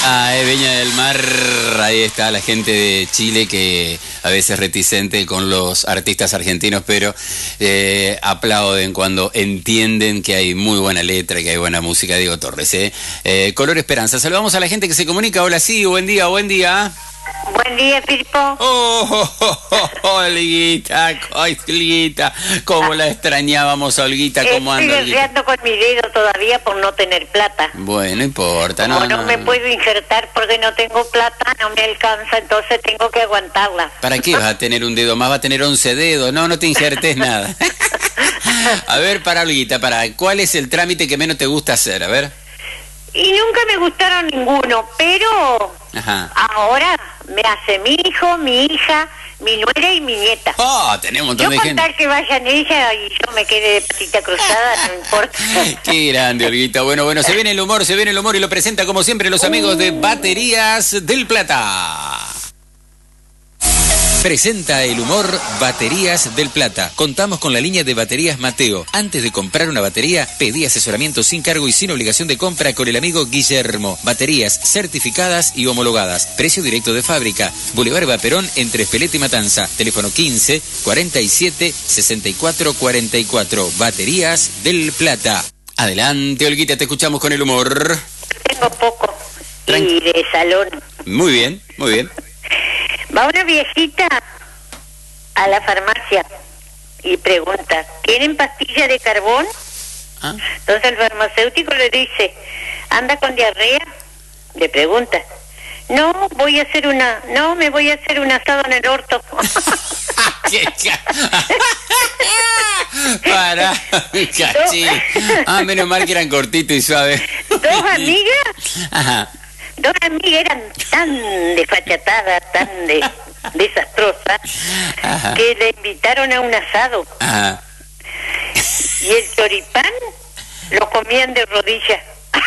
Viña del Mar, ahí está la gente de Chile que a veces es reticente con los artistas argentinos, pero aplauden cuando entienden que hay muy buena letra, que hay buena música. Diego Torres, Color Esperanza. Saludamos a la gente que se comunica. Hola, sí, buen día, buen día. Buen día, Firpo. Olguita, Olguita, cómo la extrañábamos, Olguita, cómo anda. Estoy guerreando con mi dedo todavía por no tener plata. Bueno, no importa, Como no me puedo injertar porque no tengo plata, no me alcanza, entonces tengo que aguantarla. ¿Para qué vas a tener un dedo más? Va a tener 11 dedos, no te injertes nada. A ver, Olguita, ¿cuál es el trámite que menos te gusta hacer? A ver. Y nunca me gustaron ninguno, pero ahora me hace mi hijo, mi hija, mi nuera y mi nieta. Tenemos un montón de gente. Yo con tal que vayan ella y yo me quede de patita cruzada, no importa. Qué grande, Olguita. Bueno, se viene el humor y lo presenta como siempre los amigos de Baterías del Plata. Presenta el humor Baterías del Plata. Contamos con la línea de baterías Mateo. Antes de comprar una batería, pedí asesoramiento sin cargo y sin obligación de compra con el amigo Guillermo. Baterías certificadas y homologadas. Precio directo de fábrica. Boulevard Eva Perón entre Espeleta y Matanza. Teléfono 15 47 64 44. Baterías del Plata. Adelante, Olguita, te escuchamos con el humor. Tengo poco. Y de salón. Muy bien, muy bien. Va una viejita a la farmacia y pregunta, ¿tienen pastilla de carbón? Entonces el farmacéutico le dice, ¿anda con diarrea? Le pregunta, no, me voy a hacer un asado en el orto. Para, cachín. Menos mal que eran cortitos y suaves. Dos amigas eran tan desfachatadas, tan desastrosas, que le invitaron a un asado. Y el choripán lo comían de rodillas.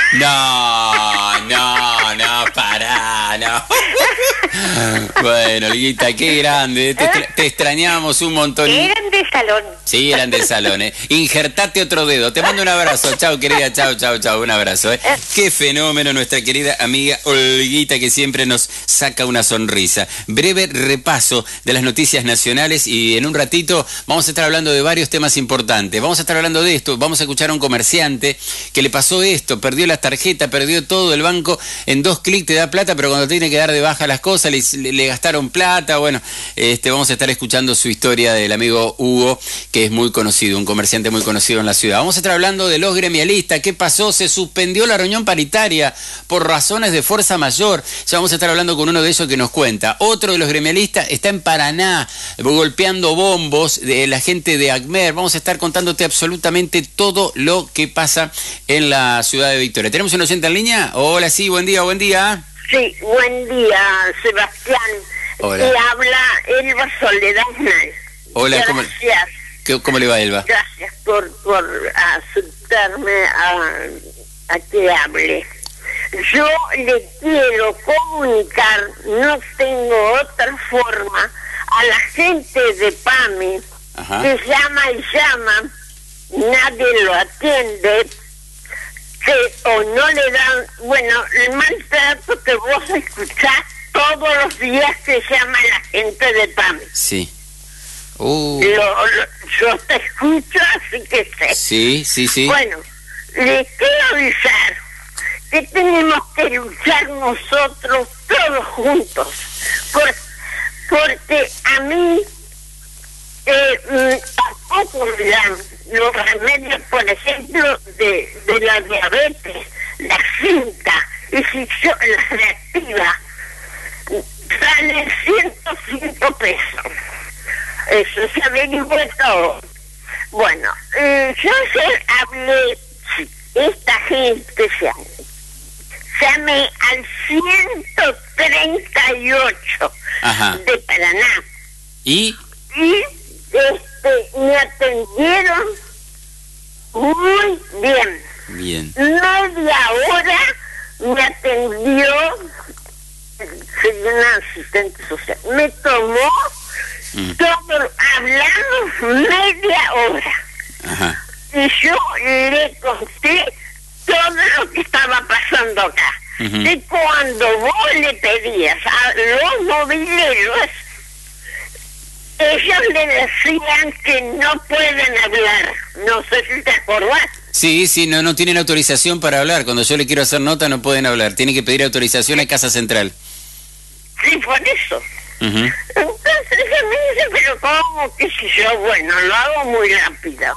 No, pará, no. Bueno, Olguita, qué grande. Te extrañamos un montón. Eran de salón. Sí, eran de salón, Injertate otro dedo. Te mando un abrazo. Chao, querida. Chao. Un abrazo, Qué fenómeno nuestra querida amiga Olguita, que siempre nos saca una sonrisa. Breve repaso de las noticias nacionales y en un ratito vamos a estar hablando de varios temas importantes. Vamos a estar hablando de esto. Vamos a escuchar a un comerciante que le pasó esto. Perdió las tarjetas, perdió todo. El banco en 2 clics te da plata, pero cuando tiene que dar de baja las cosas le gastaron plata. Bueno, vamos a estar escuchando su historia del amigo Hugo, que es muy conocido, un comerciante muy conocido en la ciudad. Vamos a estar hablando de los gremialistas. ¿Qué pasó? Se suspendió la reunión paritaria por razones de fuerza mayor. Ya vamos a estar hablando con uno de ellos que nos cuenta. Otro de los gremialistas está en Paraná, golpeando bombos, de la gente de ACMER. Vamos a estar contándote absolutamente todo lo que pasa en la ciudad de Victoria. ¿Tenemos un oyente en línea? Hola, sí, buen día. Sí, buen día, Sebastián. Hola. Te habla Elba Soledad. Hola, gracias. ¿Cómo le va, Elba? Gracias por aceptarme a que hable. Yo le quiero comunicar, no tengo otra forma, a la gente de PAMI, que llama, nadie lo atiende, o no le dan, el maltrato que vos escuchás todos los días que llama la gente de PAMI. Sí. Yo te escucho, así que sé. Sí. Bueno, les quiero avisar que tenemos que luchar nosotros todos juntos, porque a mí tampoco me dan los remedios, por ejemplo, de la diabetes, la cinta, y si yo la reactiva, sale 105 pesos. Eso se averigüe todo. Bueno, yo hablé, esta gente llame al 138 de Paraná. ¿Y? Me atendieron muy bien. Media hora me atendió una asistente social. Me tomó todo, hablamos media hora. Y yo le conté todo lo que estaba pasando acá. que cuando vos le pedías a los mobileros, ellos le decían que no pueden hablar. No sé si te acordás. Sí, no tienen autorización para hablar. Cuando yo le quiero hacer nota no pueden hablar. Tienen que pedir autorización a Casa Central. Sí, por eso. Entonces ella me dice, pero ¿cómo? ¿Qué sé yo? Bueno, lo hago muy rápido.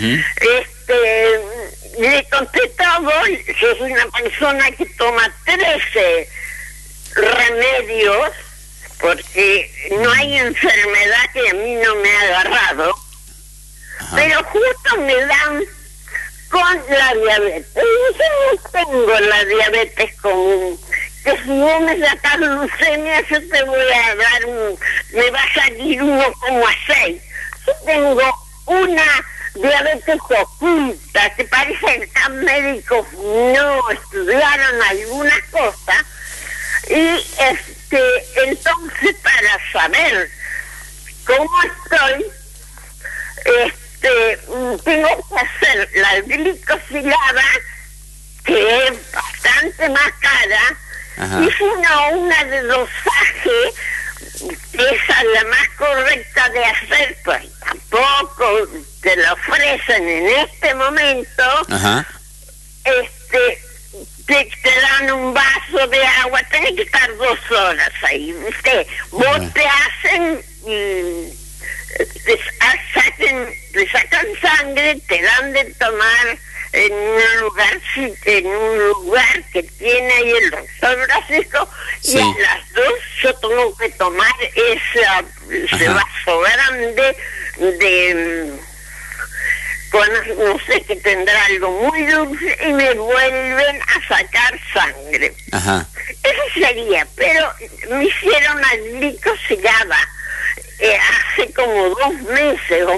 Le contestaba, yo soy una persona que toma 13 remedios, porque no hay enfermedad que a mí no me ha agarrado, pero justo me dan con la diabetes. Yo no tengo la diabetes común, que si vos me sacas glucemia, yo te voy a dar me va a salir 1,6. Yo tengo una diabetes oculta, que parece que los médicos no estudiaron algunas cosas, y entonces para saber cómo estoy, tengo que hacer la glicosilada, que es bastante más cara. Hice una de dosaje, que esa es la más correcta de hacer, pues tampoco te lo ofrecen en este momento. Te dan un vaso de agua, tenés que estar 2 horas ahí, ¿viste? Vos te hacen, te sacan sangre, te dan de tomar en un lugar que tiene ahí el doctor Francisco, y a las 2 yo tengo que tomar ese vaso grande de no sé, que tendrá algo muy dulce, y me vuelven a sacar sangre. Eso sería, pero me hicieron la glicosilada hace como 2 meses o